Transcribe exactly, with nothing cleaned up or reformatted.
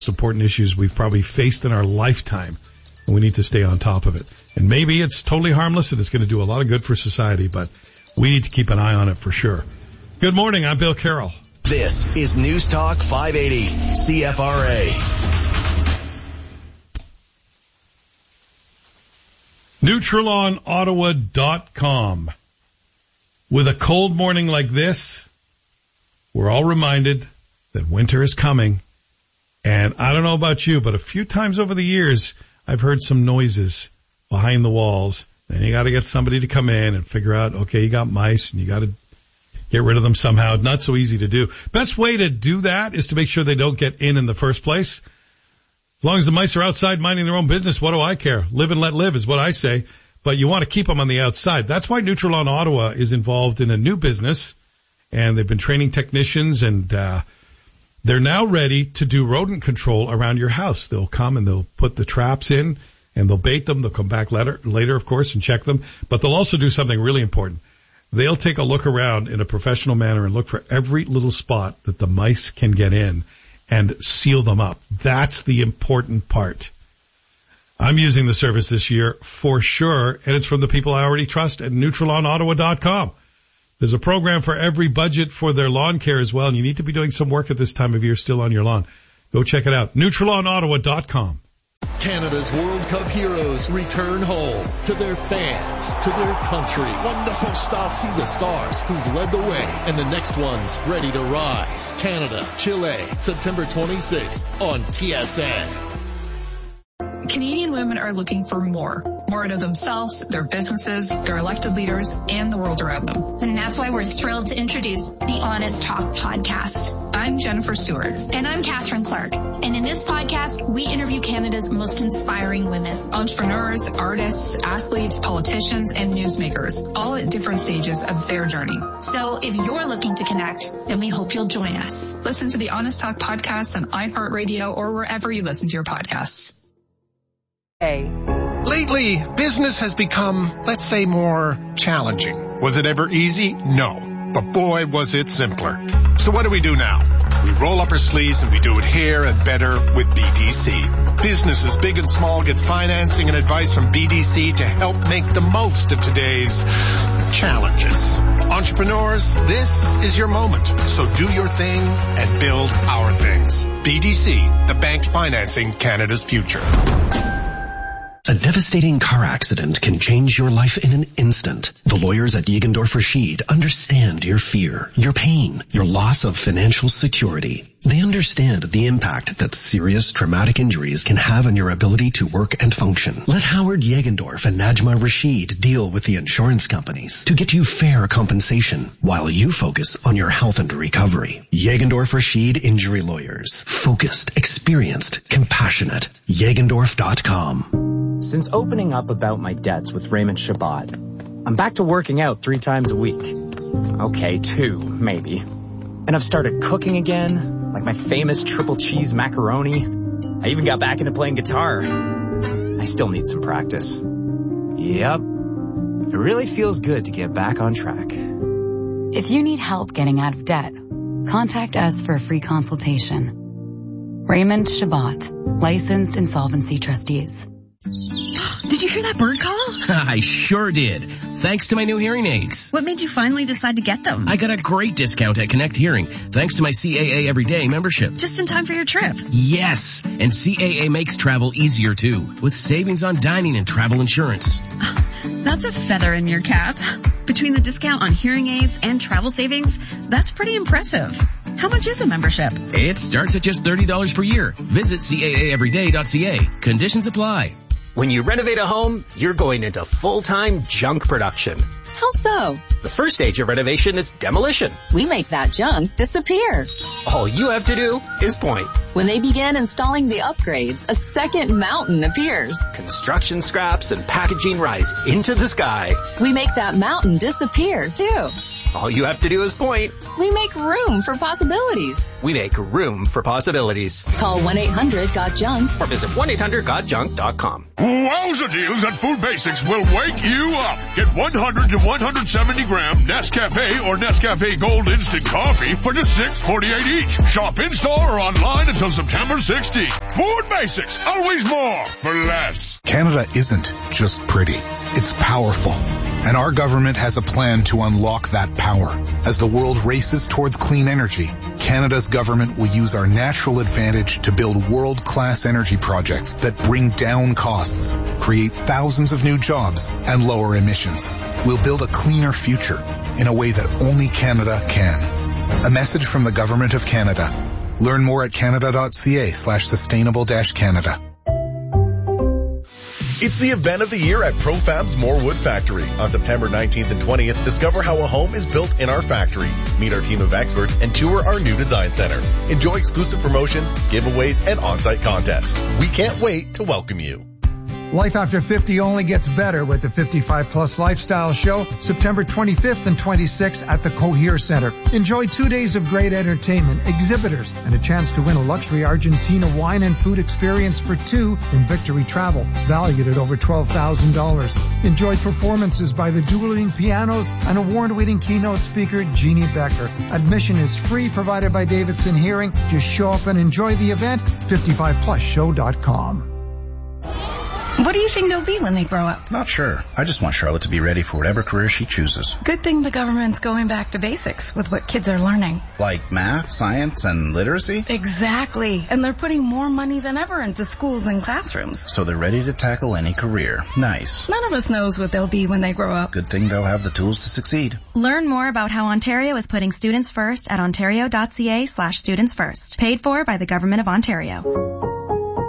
important issues we've probably faced in our lifetime, and we need to stay on top of it. And maybe it's totally harmless and it's going to do a lot of good for society, but we need to keep an eye on it for sure. Good morning. I'm Bill Carroll. This is News Talk five eighty C F R A. Neutralon Ottawa dot com. With a cold morning like this, we're all reminded that winter is coming. And I don't know about you, but a few times over the years, I've heard some noises behind the walls. And you got to get somebody to come in and figure out, okay, you got mice and you got to get rid of them somehow. Not so easy to do. Best way to do that is to make sure they don't get in in the first place. As long as the mice are outside minding their own business, what do I care? Live and let live is what I say. But you want to keep them on the outside. That's why Neutralon Ottawa is involved in a new business. And they've been training technicians, and uh they're now ready to do rodent control around your house. They'll come and they'll put the traps in and they'll bait them. They'll come back later, later, of course, and check them. But they'll also do something really important. They'll take a look around in a professional manner and look for every little spot that the mice can get in and seal them up. That's the important part. I'm using the service this year for sure, and it's from the people I already trust at Neutralon Ottawa dot com. There's a program for every budget for their lawn care as well, and you need to be doing some work at this time of year still on your lawn. Go check it out. Neutralon Ottawa dot com. Canada's World Cup heroes return home to their fans, to their country. Wonderful start. See the stars who've led the way, and the next one's ready to rise. Canada, Chile, September twenty-sixth on T S N. Canadian women are looking for more. More out of themselves, their businesses, their elected leaders, and the world around them. And that's why we're thrilled to introduce the Honest Talk podcast. I'm Jennifer Stewart. And I'm Catherine Clark. And in this podcast, we interview Canada's most inspiring women. Entrepreneurs, artists, athletes, politicians, and newsmakers, all at different stages of their journey. So if you're looking to connect, then we hope you'll join us. Listen to the Honest Talk podcast on iHeartRadio or wherever you listen to your podcasts. Hey. Lately, business has become, let's say, more challenging. Was it ever easy? No. But boy, was it simpler. So what do we do now? We roll up our sleeves and we do it here and better with B D C. Businesses big and small get financing and advice from B D C to help make the most of today's challenges. Entrepreneurs, this is your moment. So do your thing and build our things. B D C, the bank financing Canada's future. A devastating car accident can change your life in an instant. The lawyers at Jägendorf Rashid understand your fear, your pain, your loss of financial security. They understand the impact that serious traumatic injuries can have on your ability to work and function. Let Howard Jägendorf and Najma Rashid deal with the insurance companies to get you fair compensation while you focus on your health and recovery. Jägendorf Rashid Injury Lawyers. Focused, experienced, compassionate. Jägendorf dot com. Since opening up about my debts with Raymond Shabbat, I'm back to working out three times a week. Okay, two, maybe. And I've started cooking again, like my famous triple cheese macaroni. I even got back into playing guitar. I still need some practice. Yep. It really feels good to get back on track. If you need help getting out of debt, contact us for a free consultation. Raymond Shabbat, licensed insolvency trustees. Did you hear that bird call? I sure did. Thanks to my new hearing aids. What made you finally decide to get them? I got a great discount at Connect Hearing, thanks to my C A A Everyday membership. Just in time for your trip. Yes, and C A A makes travel easier too, with savings on dining and travel insurance. That's a feather in your cap. Between the discount on hearing aids and travel savings, that's pretty impressive. How much is a membership? It starts at just thirty dollars per year. Visit C A A everyday dot C A. Conditions apply. When you renovate a home, you're going into full-time junk production. How so? The first stage of renovation is demolition. We make that junk disappear. All you have to do is point. When they begin installing the upgrades, a second mountain appears. Construction scraps and packaging rise into the sky. We make that mountain disappear, too. All you have to do is point. We make room for possibilities. We make room for possibilities. Call one eight hundred got junk or visit one eight hundred got junk dot com. Wowza deals at Food Basics will wake you up. Get one hundred to one hundred seventy gram Nescafe or Nescafe Gold Instant Coffee for just six forty-eight each. Shop in-store or online at until September sixteenth. Food Basics, always more for less. Canada isn't just pretty. It's powerful. And our government has a plan to unlock that power. As the world races towards clean energy, Canada's government will use our natural advantage to build world-class energy projects that bring down costs, create thousands of new jobs, and lower emissions. We'll build a cleaner future in a way that only Canada can. A message from the Government of Canada. Learn more at canada.ca slash sustainable dash Canada. It's the event of the year at Profab's Morewood Factory. On September nineteenth and twentieth, discover how a home is built in our factory. Meet our team of experts and tour our new design center. Enjoy exclusive promotions, giveaways, and on-site contests. We can't wait to welcome you. Life after fifty only gets better with the fifty-five plus Lifestyle Show, September twenty-fifth and twenty-sixth at the Cohere Center. Enjoy two days of great entertainment, exhibitors, and a chance to win a luxury Argentina wine and food experience for two in Victory Travel, valued at over twelve thousand dollars. Enjoy performances by the dueling pianos and award-winning keynote speaker Jeannie Becker. Admission is free, provided by Davidson Hearing. Just show up and enjoy the event. fifty-five plus show dot com. What do you think they'll be when they grow up? Not sure. I just want Charlotte to be ready for whatever career she chooses. Good thing the government's going back to basics with what kids are learning. Like math, science, and literacy? Exactly. And they're putting more money than ever into schools and classrooms. So they're ready to tackle any career. Nice. None of us knows what they'll be when they grow up. Good thing they'll have the tools to succeed. Learn more about how Ontario is putting students first at ontario.ca slash students first. Paid for by the Government of Ontario.